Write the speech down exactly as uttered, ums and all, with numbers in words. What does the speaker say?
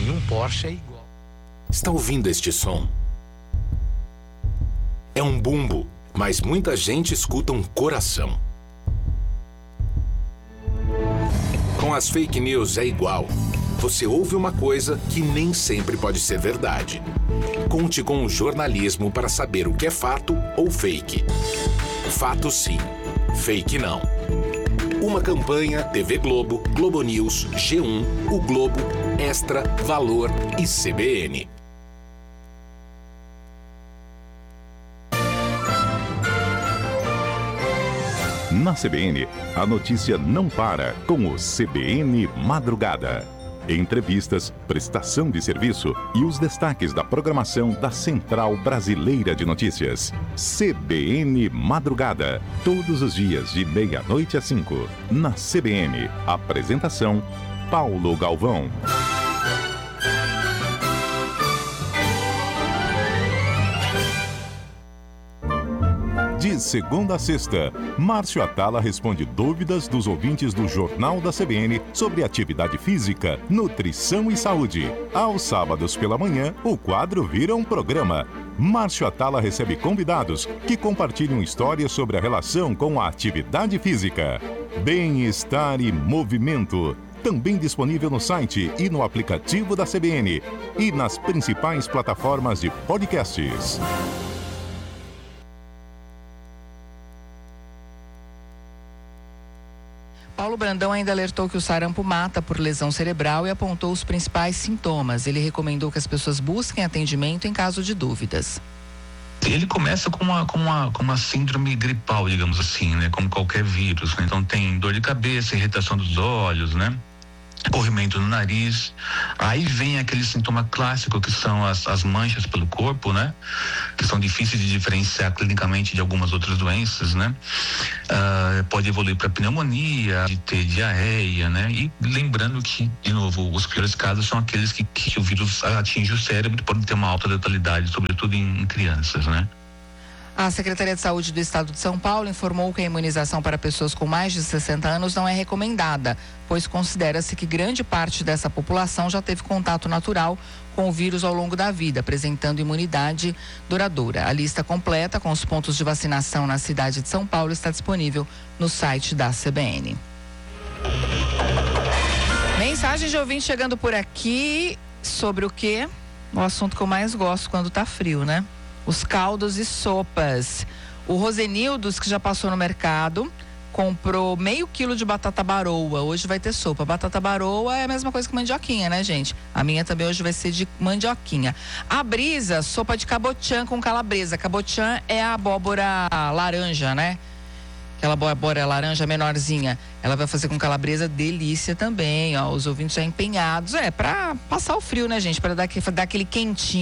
nenhum Porsche é igual. Está ouvindo este som? É um bumbo, mas muita gente escuta um coração. Com as fake news é igual. Você ouve uma coisa que nem sempre pode ser verdade. Conte com o jornalismo para saber o que é fato ou fake. Fato sim, fake não. Uma campanha T V Globo, Globo News, G um, O Globo, Extra, Valor e C B N. Na C B N, a notícia não para com o C B N Madrugada. Entrevistas, prestação de serviço e os destaques da programação da Central Brasileira de Notícias. C B N Madrugada, todos os dias de meia-noite às cinco. Na C B N, apresentação Paulo Galvão. De segunda a sexta, Márcio Atala responde dúvidas dos ouvintes do Jornal da C B N sobre atividade física, nutrição e saúde. Aos sábados pela manhã, o quadro vira um programa. Márcio Atala recebe convidados que compartilham histórias sobre a relação com a atividade física. Bem-estar e movimento. Também disponível no site e no aplicativo da C B N e nas principais plataformas de podcasts. Paulo Brandão ainda alertou que o sarampo mata por lesão cerebral e apontou os principais sintomas. Ele recomendou que as pessoas busquem atendimento em caso de dúvidas. Ele começa com uma, com uma, com uma síndrome gripal, digamos assim, né? Como qualquer vírus, né? Então tem dor de cabeça, irritação dos olhos, né? Corrimento no nariz. Aí vem aquele sintoma clássico que são as, as manchas pelo corpo, né? Que são difíceis de diferenciar clinicamente de algumas outras doenças, né? Uh, pode evoluir para pneumonia, de ter diarreia, né? E lembrando que, de novo, os piores casos são aqueles que, que o vírus atinge o cérebro e podem ter uma alta letalidade, sobretudo em, em crianças, né? A Secretaria de Saúde do Estado de São Paulo informou que a imunização para pessoas com mais de sessenta anos não é recomendada, pois considera-se que grande parte dessa população já teve contato natural com o vírus ao longo da vida, apresentando imunidade duradoura. A lista completa com os pontos de vacinação na cidade de São Paulo está disponível no site da C B N. Mensagem de ouvinte chegando por aqui sobre o quê? O assunto que eu mais gosto quando tá frio, né? Os caldos e sopas. O Rosenildos, que já passou no mercado, comprou meio quilo de batata baroa. Hoje vai ter sopa. Batata baroa é a mesma coisa que mandioquinha, né, gente? A minha também hoje vai ser de mandioquinha. A Brisa, sopa de cabotiã com calabresa. Cabotiã é a abóbora laranja, né? Aquela abóbora laranja menorzinha. Ela vai fazer com calabresa, delícia também, ó. Os ouvintes já empenhados. É, pra passar o frio, né, gente? Pra dar, dar aquele quentinho.